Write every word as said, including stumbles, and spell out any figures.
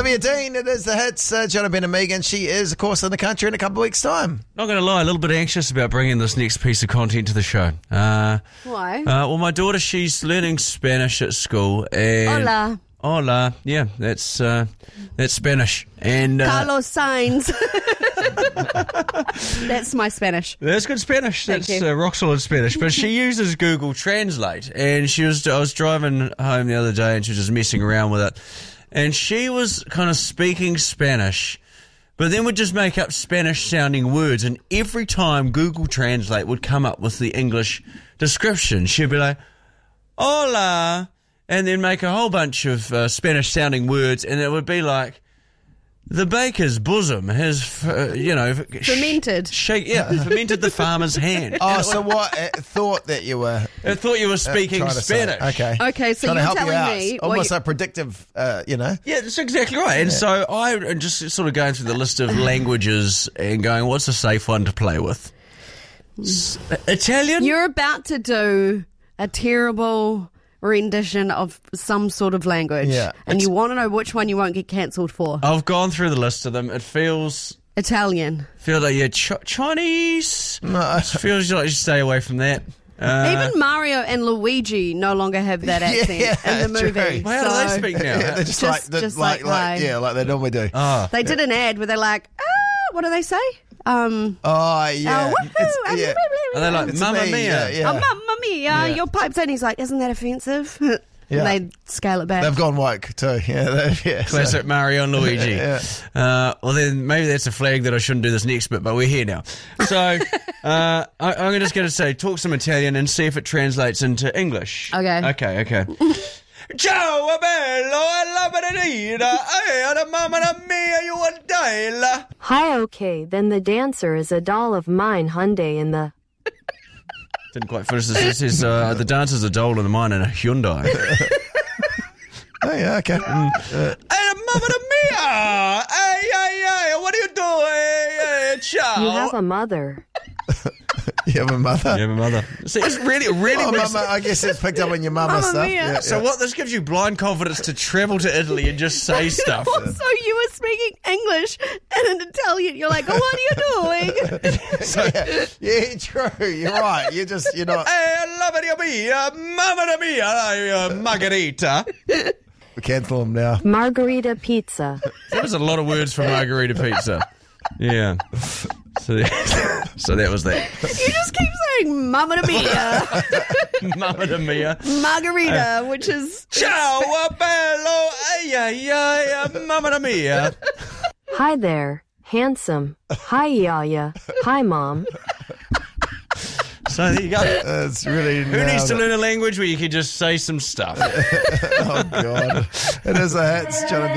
Olivia Dean, it is the hits. Uh, Jonah Ben and Megan. She is, of course, in the country in a couple of weeks' time. Not going to lie, a little bit anxious about bringing this next piece of content to the show. Uh, Why? Uh, well, my daughter, she's learning Spanish at school. And Hola. Hola. Yeah, that's uh, that's Spanish. And uh, Carlos Sainz. That's my Spanish. That's good Spanish. Thank That's you. uh, rock solid Spanish. But she uses Google Translate, and she was. I was driving home the other day, and she was just messing around with it, and she was kind of speaking Spanish, but then would just make up Spanish-sounding words, and every time Google Translate would come up with the English description, she'd be like, "Hola," and then make a whole bunch of uh, Spanish-sounding words, and it would be like, the baker's bosom has, uh, you know... Fermented. Sh- shake, yeah, fermented the farmer's hand. Oh, so what? It thought that you were... I thought you were uh, speaking trying to say. Spanish. Okay. Okay, so Trying to you're help telling you out. me... Almost well, a predictive, uh, you know... Yeah, that's exactly right. And so I am just sort of going through the list of languages and going, what's a safe one to play with? S- Italian? You're about to do a terrible rendition of some sort of language. Yeah. And It's- you want to know which one you won't get cancelled for. I've gone through the list of them. It feels... Italian. Feel like, yeah, ch- Chinese? No. It feels like you stay away from that. Uh, Even Mario and Luigi no longer have that accent Yeah, in the movie. true. well, how do they So speak Yeah, now? they're just, Just- like, the, just like, like like, they- yeah, like they normally do. Oh. They did an ad where they're like, ah, what do they say? Um, Oh, yeah. oh, woohoo, It's- and yeah. Are they like, It's Mamma me, Mia? yeah, yeah. oh, mamma mia, Yeah. your pipe's in. He's like, isn't that offensive? Yeah. And they scale it back. They've gone woke too. Yeah, they- yeah. so- Classic Mario and Luigi. Yeah. Uh, well, then maybe that's a flag that I shouldn't do this next bit, but we're here now. So uh, I, I'm just going to say, talk some Italian and see if it translates into English. Okay. Okay, okay. Ciao, bello, e la benedita, e la mamma mia, you a della. Hi, okay, then the dancer is a doll of mine, Hyundai in the... Didn't quite finish this. This is uh, the dancer's a doll of mine in a Hyundai. Oh, yeah, okay. Mm. Hey, mamma mia! Hey, hey, hey, what are you doing? Hey, ciao. You have a mother. You have a mother? You have a mother. See, it's really, really... Oh, makes- mama, I guess it's picked up on your mama Mamma stuff. mia. Yeah, So yeah. what, this gives you blind confidence to travel to Italy and just say stuff. Also, you were speaking English and an Italian. You're like, oh, what are you doing? yeah, yeah, true. You're right. You're just, you're not. Hey, love it, mia, mamma mia, uh, margarita. We cancel them now. Margarita pizza. That was a lot of words for margarita pizza. Yeah. So, that- so that was that. You just keep saying mamma mia, Mamma mia. margarita, which is... Ciao, bello, ay, ay, ay, mamma mia. Hi there, handsome. Hi, Yaya. Hi, Mom. So there you go. It's really. Who needs to learn a language where you can just say some stuff? Oh, God. It is a hit. It's Jonah